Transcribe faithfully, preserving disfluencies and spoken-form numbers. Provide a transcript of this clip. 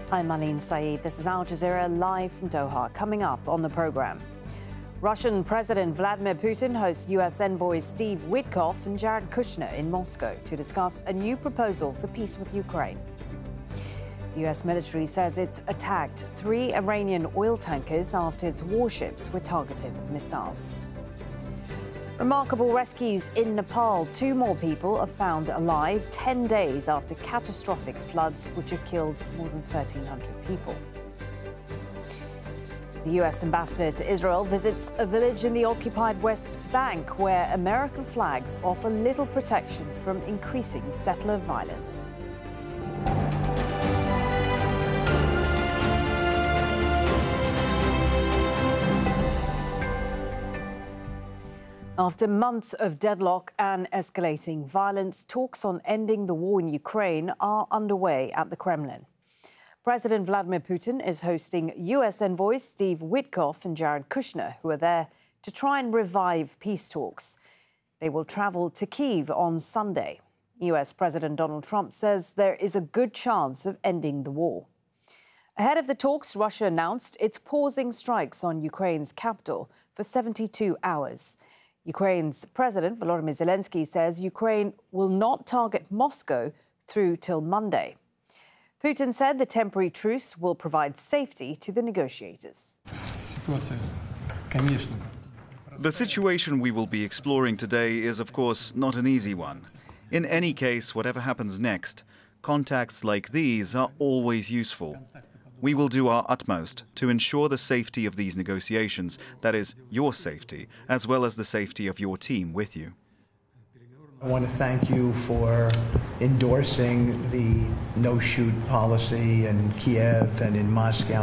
I'm Marlene Saeed. This is Al Jazeera live from Doha. Coming up on the program, Russian President Vladimir Putin hosts U S envoys Steve Witkoff and Jared Kushner in Moscow to discuss a new proposal for peace with Ukraine. The U S military says it's attacked three Iranian oil tankers after its warships were targeted with missiles. Remarkable rescues in Nepal. Two more people are found alive ten days after catastrophic floods which have killed more than thirteen hundred people. The U S ambassador to Israel visits a village in the occupied West Bank where American flags offer little protection from increasing settler violence. After months of deadlock and escalating violence, talks on ending the war in Ukraine are underway at the Kremlin. President Vladimir Putin is hosting U S envoys Steve Witkoff and Jared Kushner, who are there to try and revive peace talks. They will travel to Kyiv on Sunday. U S President Donald Trump says there is a good chance of ending the war. Ahead of the talks, Russia announced it's pausing strikes on Ukraine's capital for seventy-two hours. Ukraine's President Volodymyr Zelensky says Ukraine will not target Moscow through till Monday. Putin said the temporary truce will provide safety to the negotiators. The situation we will be exploring today is, of course, not an easy one. In any case, whatever happens next, contacts like these are always useful. We will do our utmost to ensure the safety of these negotiations, that is, your safety, as well as the safety of your team with you. I want to thank you for endorsing the no-shoot policy in Kiev and in Moscow.